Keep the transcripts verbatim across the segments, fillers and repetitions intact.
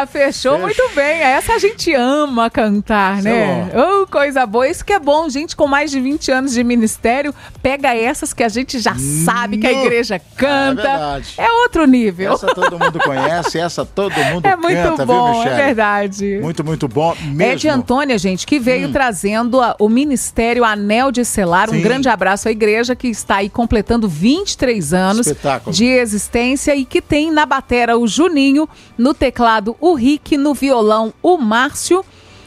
fechou muito bem. Essa a gente ama cantar, né? Oh, coisa boa. Isso que é bom, gente com mais de vinte anos de ministério, pega essas que a gente já sabe que a igreja canta. É verdade. É outro nível. Essa todo mundo conhece, essa todo mundo é canta, muito bom, viu, Michele? É verdade. Muito, muito bom mesmo. É de Antônia, gente, que veio hum. trazendo a, o Ministério Anel de Selar. Sim. Um grande abraço à igreja que está aí completando vinte e três anos Espetáculo. de existência e que tem na batera o Juninho, no teclado o Rick, no violão o Márcio,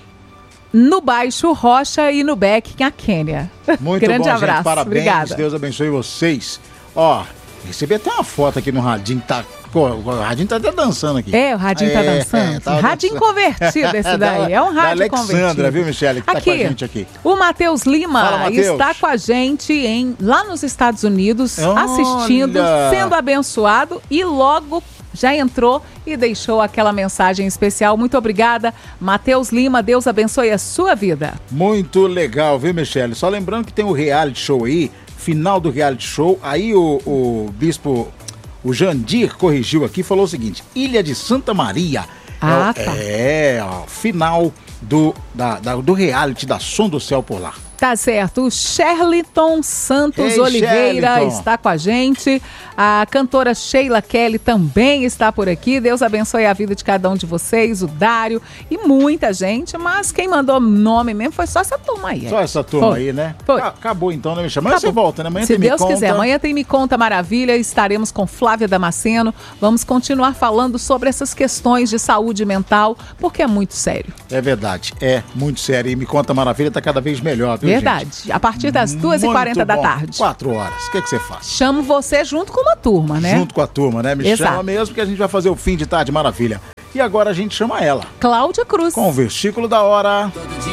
no baixo Rocha e no backing a Kênia. Muito grande bom, abraço. Gente, parabéns, Obrigada. Deus abençoe vocês. Ó, recebi até uma foto aqui no radinho, tá, o radinho tá até dançando aqui. É, o radinho é, tá dançando. É, tá radinho dançando. Convertido esse daí, é um rádio Alexandra, convertido. Alexandra, viu, Michele, que aqui, tá com a gente aqui. O Matheus Lima Fala, Mateus. está com a gente em, lá nos Estados Unidos, Olha. assistindo, sendo abençoado e logo já entrou e deixou aquela mensagem especial. Muito obrigada, Matheus Lima. Deus abençoe a sua vida. Muito legal, viu, Michele? Só lembrando que tem um reality show aí, final do reality show. Aí o, o bispo, o Jandir, corrigiu aqui, falou o seguinte: Ilha de Santa Maria. Ah, é, tá. É, ó, final do, da, da, do reality da Som do Céu por lá. Tá certo. O Sherliton Santos Ei, Oliveira Sherliton. está com a gente. A cantora Sheila Kelly também está por aqui. Deus abençoe a vida de cada um de vocês, o Dário e muita gente. Mas quem mandou nome mesmo foi só essa turma aí. Só essa turma foi. aí, né? Foi. Acabou então, né, Michele? Amanhã você volta, né? Amanhã Se tem Deus Me Conta. quiser. Amanhã tem Me Conta Maravilha. Estaremos com Flávia Damasceno. Vamos continuar falando sobre essas questões de saúde mental, porque é muito sério. É verdade. É muito sério. E Me Conta Maravilha tá cada vez melhor, viu, Verdade. gente? A partir das duas e quarenta da tarde. Quatro horas. O que, que você faz? Chamo você junto com uma turma, né? Junto com a turma, né? Me Exato. chama mesmo que a gente vai fazer o fim de tarde maravilha. E agora a gente chama ela. Cláudia Cruz. Com o versículo da hora.